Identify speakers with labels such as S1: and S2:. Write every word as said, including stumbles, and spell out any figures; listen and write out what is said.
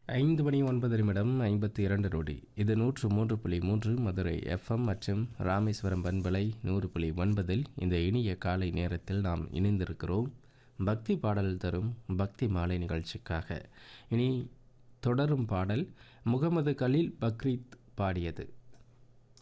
S1: ஐந்து மணி ஒன்பது நிமிடம் ஐம்பத்தி இரண்டு நொடி. இது நூற்று மூன்று புள்ளி மூன்று மதுரை எஃப்எம் மற்றும் ராமேஸ்வரம் பண்பலை நூறு புள்ளி ஒன்பதில் இந்த இனிய காலை நேரத்தில் நாம் இணைந்திருக்கிறோம். பக்தி பாடல் தரும் பக்தி மாலை நிகழ்ச்சிக்காக. இனி தொடரும் பாடல் முகமது கலீல் பக்ரீத் பாடியது.